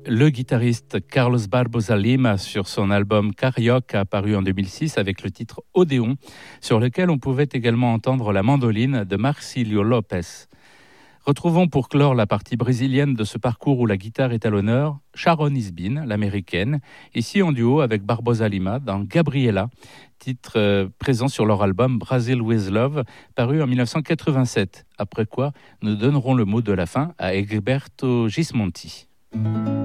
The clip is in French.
Le guitariste Carlos Barbosa Lima sur son album Carioca paru en 2006 avec le titre Odéon, sur lequel on pouvait également entendre la mandoline de Marcilio Lopes. Retrouvons pour clore la partie brésilienne de ce parcours où la guitare est à l'honneur, Sharon Isbin, l'américaine, ici en duo avec Barbosa Lima dans Gabriela, titre présent sur leur album Brazil with Love, paru en 1987. Après quoi, nous donnerons le mot de la fin à Egberto Gismonti.